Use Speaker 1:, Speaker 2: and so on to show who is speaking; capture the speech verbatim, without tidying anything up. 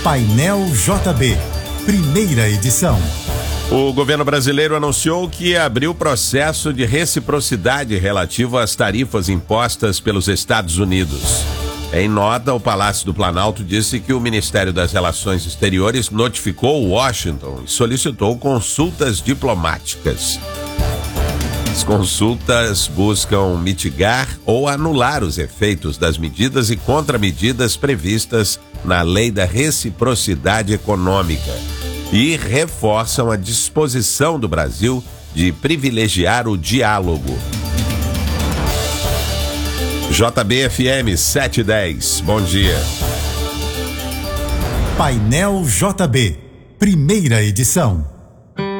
Speaker 1: Painel J B, primeira edição.
Speaker 2: O governo brasileiro anunciou que abriu processo de reciprocidade relativo às tarifas impostas pelos Estados Unidos. Em nota, o Palácio do Planalto disse que o Ministério das Relações Exteriores notificou Washington e solicitou consultas diplomáticas. As consultas buscam mitigar ou anular os efeitos das medidas e contramedidas previstas na Lei da Reciprocidade Econômica e reforçam a disposição do Brasil de privilegiar o diálogo. J B F M setecentos e dez, bom dia.
Speaker 1: Painel J B, primeira edição.